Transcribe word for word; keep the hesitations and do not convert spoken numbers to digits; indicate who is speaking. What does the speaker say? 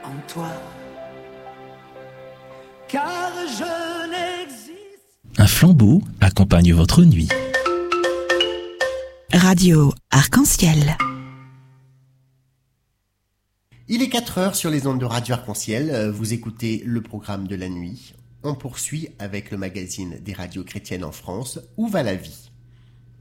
Speaker 1: en toi, car je n'existe.
Speaker 2: Un flambeau accompagne votre nuit.
Speaker 3: Radio Arc-en-Ciel.
Speaker 4: Il est quatre heures sur les ondes de Radio Arc-en-Ciel. Vous écoutez le programme de la nuit. On poursuit avec le magazine des radios chrétiennes en France, Où va la vie ?